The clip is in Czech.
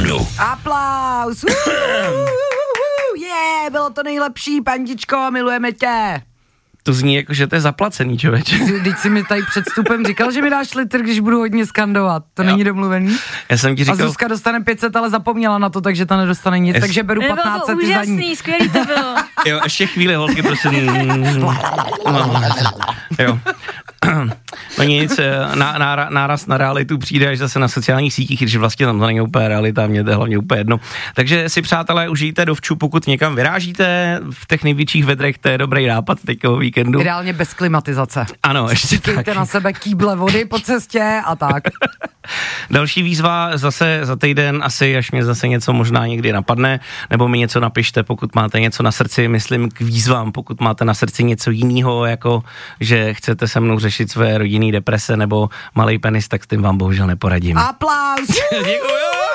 srandu. Aplaus. Bylo to nejlepší, pandičko, milujeme tě. To zní jako, že to je zaplacený, člověče. Teď si mi tady před vstupem říkal, že mi dáš litr, když budu hodně skandovat. To není domluvený? Já jsem ti říkal... A Zuzka dostane 500, ale zapomněla na to, takže ta nedostane nic, takže beru 15 to ty za ní. úžasný, skvělý to bylo. Jo, ještě chvíli, holky, prosím. Jo. No nic, náraz na realitu přijde až zase na sociálních sítích, když vlastně tam to není úplně realita, mě to je hlavně úplně jedno. Takže si, přátelé, užijte dovču, pokud někam vyrážíte v těch největších vedrech, to je dobrý nápad teďka o víkendu. Ideálně bez klimatizace. Ano, ještě tak. Dejte na sebe kýble vody po cestě a tak. Další výzva zase za týden, asi až mě zase něco možná někdy napadne, nebo mi něco napište, pokud máte něco na srdci, myslím k výzvám, pokud máte na srdci něco jiného, jako že chcete se mnou řešit své rodinné deprese nebo malej penis, tak s tím vám bohužel neporadím. Aplaus! Děkuju!